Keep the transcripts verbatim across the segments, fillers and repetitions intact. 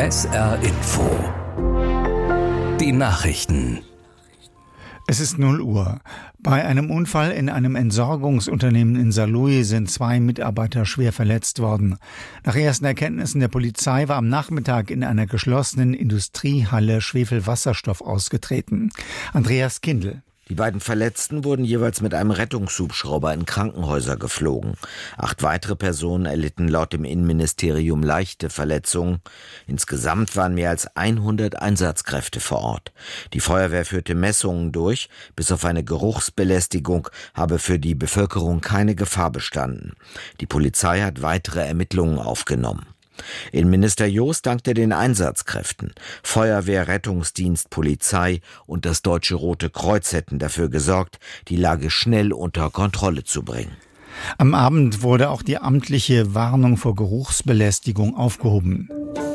S R Info. Die Nachrichten. Es ist null Uhr. Bei einem Unfall in einem Entsorgungsunternehmen in Saarlouis sind zwei Mitarbeiter schwer verletzt worden. Nach ersten Erkenntnissen der Polizei war am Nachmittag in einer geschlossenen Industriehalle Schwefelwasserstoff ausgetreten. Andreas Kindl. Die beiden Verletzten wurden jeweils mit einem Rettungshubschrauber in Krankenhäuser geflogen. Acht weitere Personen erlitten laut dem Innenministerium leichte Verletzungen. Insgesamt waren mehr als hundert Einsatzkräfte vor Ort. Die Feuerwehr führte Messungen durch. Bis auf eine Geruchsbelästigung habe für die Bevölkerung keine Gefahr bestanden. Die Polizei hat weitere Ermittlungen aufgenommen. Innenminister Joos dankte den Einsatzkräften. Feuerwehr, Rettungsdienst, Polizei und das Deutsche Rote Kreuz hätten dafür gesorgt, die Lage schnell unter Kontrolle zu bringen. Am Abend wurde auch die amtliche Warnung vor Geruchsbelästigung aufgehoben.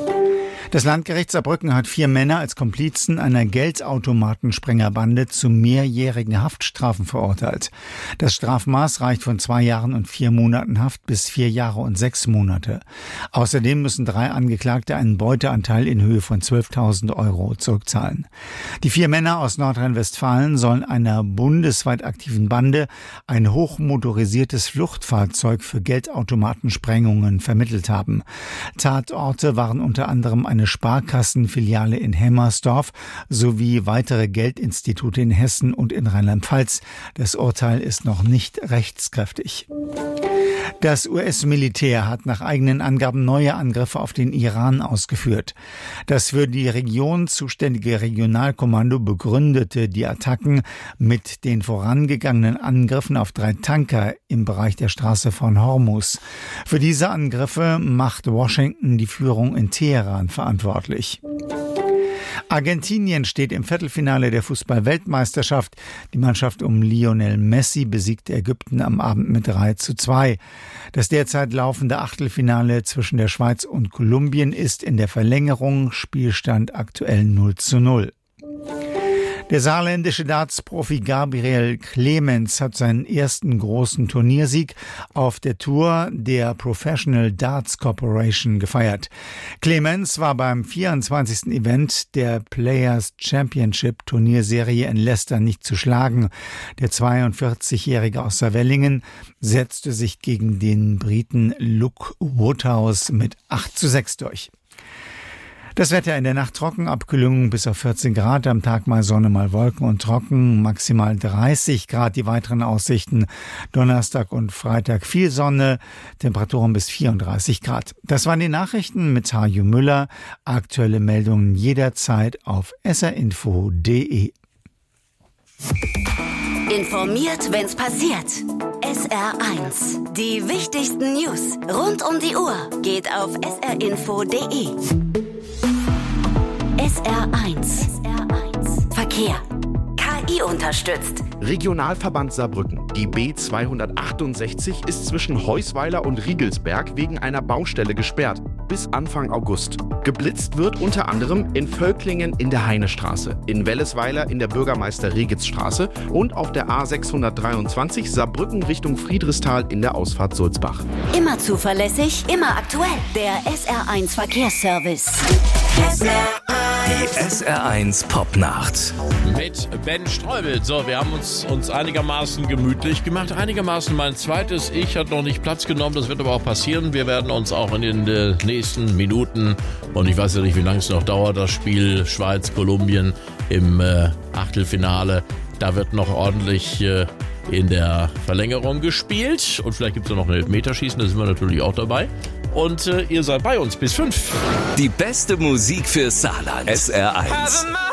Das Landgericht Saarbrücken hat vier Männer als Komplizen einer Geldautomatensprengerbande zu mehrjährigen Haftstrafen verurteilt. Das Strafmaß reicht von zwei Jahren und vier Monaten Haft bis vier Jahre und sechs Monate. Außerdem müssen drei Angeklagte einen Beuteanteil in Höhe von zwölftausend Euro zurückzahlen. Die vier Männer aus Nordrhein-Westfalen sollen einer bundesweit aktiven Bande ein hochmotorisiertes Fluchtfahrzeug für Geldautomatensprengungen vermittelt haben. Tatorte waren unter anderem eine Sparkassenfiliale in Hemmersdorf sowie weitere Geldinstitute in Hessen und in Rheinland-Pfalz. Das Urteil ist noch nicht rechtskräftig. Das U S-Militär hat nach eigenen Angaben neue Angriffe auf den Iran ausgeführt. Das für die Region zuständige Regionalkommando begründete die Attacken mit den vorangegangenen Angriffen auf drei Tanker im Bereich der Straße von Hormuz. Für diese Angriffe macht Washington die Führung in Teheran verantwortlich. Argentinien steht im Viertelfinale der Fußball-Weltmeisterschaft. Die Mannschaft um Lionel Messi besiegte Ägypten am Abend mit drei zu zwei. Das derzeit laufende Achtelfinale zwischen der Schweiz und Kolumbien ist in der Verlängerung, Spielstand aktuell null zu null. Der saarländische Darts-Profi Gabriel Clemens hat seinen ersten großen Turniersieg auf der Tour der Professional Darts Corporation gefeiert. Clemens war beim vierundzwanzigsten Event der Players Championship Turnierserie in Leicester nicht zu schlagen. Der zweiundvierzigjährige aus Saarwellingen setzte sich gegen den Briten Luke Woodhouse mit acht zu sechs durch. Das Wetter in der Nacht trocken, Abkühlung bis auf vierzehn Grad, am Tag mal Sonne, mal Wolken und trocken, maximal dreißig Grad. Die weiteren Aussichten Donnerstag und Freitag viel Sonne, Temperaturen bis vierunddreißig Grad. Das waren die Nachrichten mit Harju Müller. Aktuelle Meldungen jederzeit auf s r info punkt d e. Informiert, wenn's passiert. S R eins. Die wichtigsten News rund um die Uhr geht auf s r info punkt d e. S R eins. Verkehr. K I unterstützt. Regionalverband Saarbrücken. Die B zweihundertachtundsechzig ist zwischen Heusweiler und Riegelsberg wegen einer Baustelle gesperrt. Bis Anfang August. Geblitzt wird unter anderem in Völklingen in der Heinestraße, in Wellesweiler in der Bürgermeister-Regitz-Straße und auf der A sechshundertdreiundzwanzig Saarbrücken Richtung Friedrichsthal in der Ausfahrt Sulzbach. Immer zuverlässig, immer aktuell. Der S R eins Verkehrsservice. S R eins. Die S R eins Popnacht. Mit Ben Streubel. So, wir haben uns, uns einigermaßen gemütlich gemacht. Einigermaßen mein zweites Ich hat noch nicht Platz genommen. Das wird aber auch passieren. Wir werden uns auch in den äh, nächsten Minuten, und ich weiß ja nicht, wie lange es noch dauert, das Spiel Schweiz-Kolumbien im äh, Achtelfinale. Da wird noch ordentlich äh, in der Verlängerung gespielt. Und vielleicht gibt es noch ein Elfmeterschießen. Da sind wir natürlich auch dabei. Und äh, ihr seid bei uns bis fünf. Die beste Musik für Saarland. S R eins.